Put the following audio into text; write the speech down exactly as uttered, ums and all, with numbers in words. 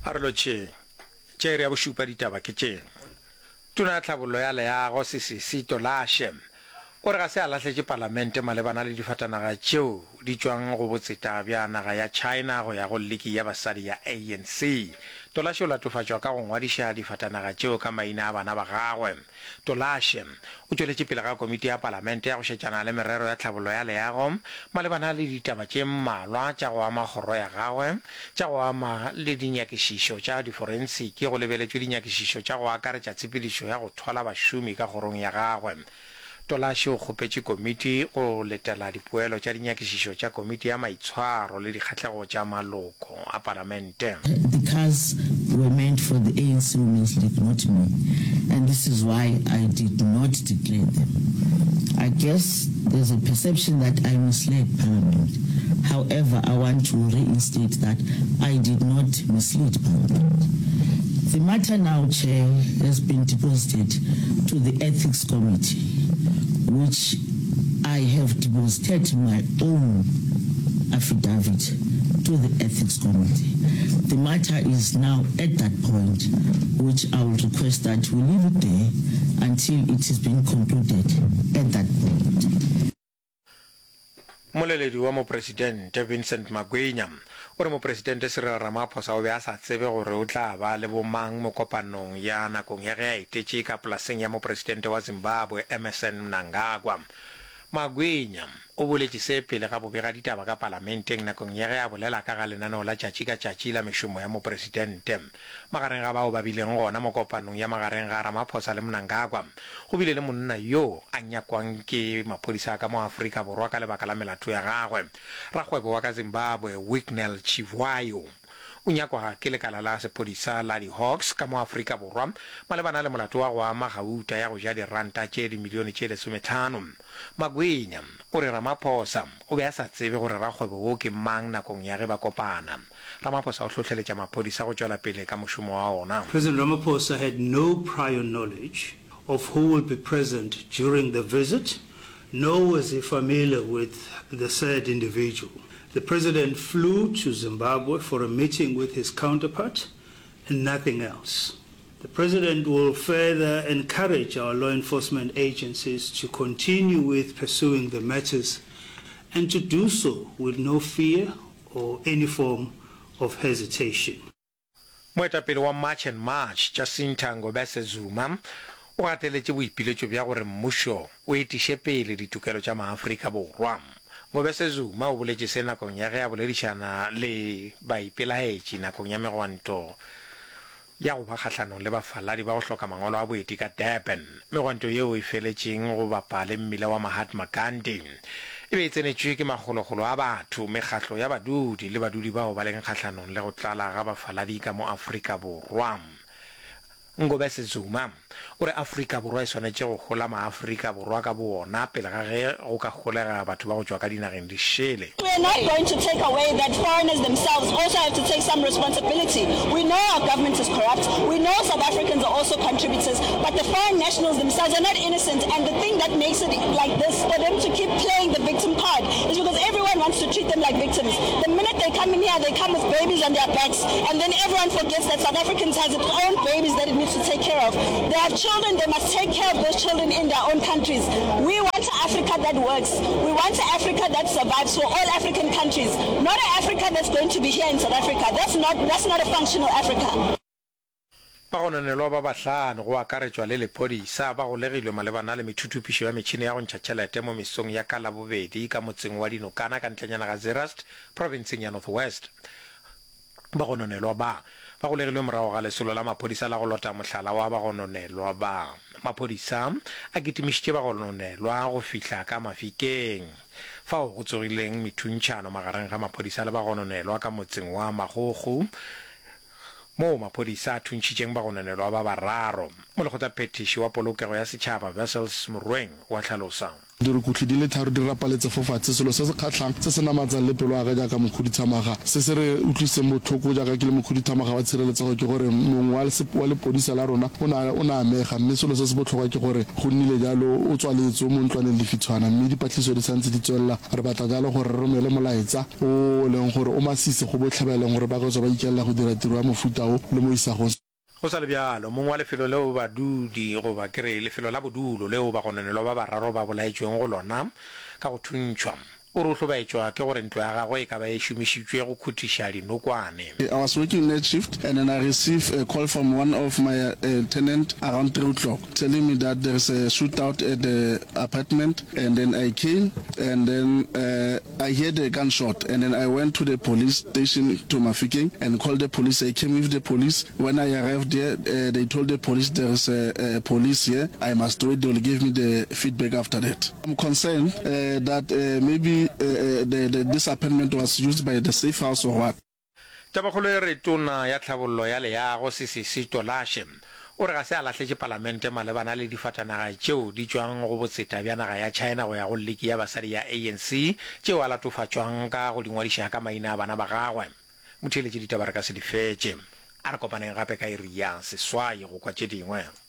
Arloche, Cherry Abushupa ditaba ke tšena. Tuna tlhabollo ya leago se se sito la Shem. O re ga se a latlhetse palamente malebana le difatanaga tšeo di tšwang go botseta bja naga ya China go ya go leki ya basadi ya A N C. Tolashe o latofatšwa ka go ngwadiša difatanaga tšeo ka maina a bana ba gagwe. Tolashe o tšweletše pele ga komiti ya palamente ya go šetšana le merero ya tlhabollo ya leago malebana le ditaba tše mmalwa tša go ama kgoro ya gagwe tša go ama le dinyakišišo tša diforensiki go lebeletšwe dinyakišišo tša go akaretša tshepedišo ya go thola bašomi ka kgorong ya gagwe. Tolashe o kgopetše komiti go letela dipoelo tša dinyakišišo tša komiti ya maitshwaro le dikgatlego tša maloko a palamente. The cars were meant for the A N C Women's League, not me, and this is why I did not declare them. I guess there's a perception that I misled Parliament. However, I want to reinstate that I did not mislead Parliament. The matter now, Chair, has been deposited to the Ethics Committee, which I have deposited my own affidavit to the Ethics Committee. The matter is now at that point, which I will request that we leave it there until it has been concluded at that point. Moleledi wa mo presidente Vincent Magwenya o re mo presidente Cyril Ramaphosa o be a sa tsebe gore o tla ba le bomang mo kopanong ya nakong ya ge a itetše ka polaseng ya mo presidente wa Zimbabwe Emmerson Mnangagwa. Magwenya o boletše se pele ga bobega ditaba ka parlamenteng nakong ya ge a bolela ka ga lenaneo la tšatši ka tšatši la mešomo ya mo presidente. Magareng ga bao ba bileng gona mo kopanong ya magareng ga Ramaphosa le Mnangagwa go bile le monna yo a nyakwang ke maphodisa ka mo Afrika Borwa ka lebaka la melato ya gagwe. Rakgwebo wa ka Zimbabwe Wicknell Chivayo o nyakwa ke lekala la sephodisa la di-Hawks ka mo Afrika Borwa malebana le molato wa go ama gauta ya go ja diranta tše dimilione tše lesomehlano. Magwenya o re Ramaphosa o be a sa tsebe gore rakgwebo wo ke mang nakong ya ge ba kopana. Ramaphosa o tlhotlheletša maphodisa go tšwela pele ka mošomo wa ona. President Ramaphosa had no prior knowledge of who will be present during the visit, nor was he familiar with the said individual. The president flew to Zimbabwe for a meeting with his counterpart and nothing else. The president will further encourage our law enforcement agencies to continue with pursuing the matters and to do so with no fear or any form of hesitation. Moetapele wa March and March, Jacinta Ngobese Zuma, o gateletše boipiletšo bja gore mmušo o etiše pele ditokelo tša maAfrika Borwa. Ngobese Zuma o boletše se nakong ya ge a boledišana le baipelaetši nakong ya megwanto ya go ba kgahlanong le bafaladi ba go hloka mangwalo a boeti ka Durban. Megwanto yeo e feletšeng go bapa le mmila wa Mahatma Gandhi e be e tsenetšwe ke magologolo a batho mekgahlo ya badudi le badudi bao ba leng kgahlanong le go tlala ga bafaladi ka mo Afrika Borwa. Ngobese Zuma o re Afrika Borwa e swanetše go gola maAfrika Borwa ka bona pele ga ge go ka golega batho ba go tšwa ka dinageng di šele. We are not going to take away that foreigners themselves also have to take some responsibility. We know our government is corrupt. We know South Africans are also contributors, but the foreign nationals themselves are not innocent. And the thing that makes it like this for them to keep playing the victim card is because everyone wants to treat them like victims. The minute they come in here, they come with babies on their backs, and then everyone forgets that South Africans has its own babies that it needs to take care of. They have children, they must take care of those children in their own countries. We want an Africa that works. We want an Africa that survives for all African countries, not an Africa that's going to be here in South Africa. That's not, that's not a functional Africa. Ba go nonelwa ba bahlano go akaretšwa le lephodisa ba go legilwe malebana le methuthupišo ya metšhine ya go ntšha tšhelete mo mesong ya ka labobedi ka motseng wa Dinokana ka ntlenyana ga Zeerust provinceng ya North West. Ba go nonelwa ba ba go legilwe morago ga lesolo la maphodisa la go lota mohlala wa ba go nonelwa ba. Maphodisa a kitimišitše ba go nonelwa go fihla ka Mafikeng fao go tsogileng methuntšhano magareng ga maphodisa le ba go nonelwa ka motseng wa Magogo mo maphodisa a thuntšhitšeng ba go nonelwa ba bararo. Molekgotla phetiši wa polokego ya setšhaba Wessels Mrweng wa tlhalosa. dirukutli di le tharo di rapaletse fofatshe selo se se kgatlhang se se namatsang le pelo aga jaaka mokhuduthamaga se se re utlwiseng botlhoko jaaka ke le mokhuduthamaga wa tshireletsego ke gore mongwe wa lepodisa la rona o na amega mme selo se se botlhokwa ke gore go nnile jalo o tswaletse mo ntlwaneng lefitshwana mme dipatlisiso di santse di tswelela re batla jalo gore re romele molaetsa o leng gore o masise go botlhe ba e leng gore ba ka tswa ba ikelela go dira tiro ya mofuta o le mo isagong. go sa le bjalo mongwe wa lefelo leo badudi go ba kry lefelo la bodulo leo ba gonanelo ba bararo ba bolaetsweng go lona ka go thuntšhwa o re o hlobaetswa ke gore ntlo ya gagwe e ka ba e šomišitšwe go khuthiša dinokwane. I was working night shift and then I received a call from one of my uh, tenant around three o'clock telling me that there's a shootout at the apartment, and then I came and then uh, I heard a gunshot and then I went to the police station to Mafikeng and called the police. I came with the police. When I arrived there, uh, they told the police there's a, a police here. I must wait. They will give me the feedback after that. I'm concerned uh, that uh, maybe Uh, the, the, this apartment was used by the safe house or what. Tabakgolo e re tona ya tlhabollo ya leago Sisisi Tolashe o re ga se a latlhetse palamente malebana le difatanaga tšeo di tšwang go botseta bja naga ya China go ya go leki ya basadi ya A N C tšeo a latofatšwang ka go dingwadiša ka maina a bana ba gagwe. Motheletše ditaba re ka se di fetše a re kopaneng gape ka iri ya seswai go kwa tše dingwe.